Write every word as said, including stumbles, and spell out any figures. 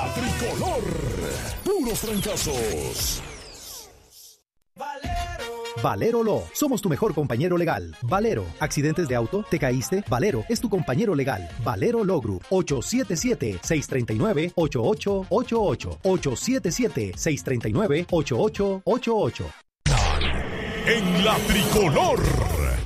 Tricolor. Puros fracasos. Valero Law. Somos tu mejor compañero legal. Valero. ¿Accidentes de auto? ¿Te caíste? Valero es tu compañero legal. Valero Law Group. ocho siete siete, seis tres nueve, ocho ocho ocho ocho. ocho siete siete, seis tres nueve, ocho ocho ocho ocho. En la Tricolor.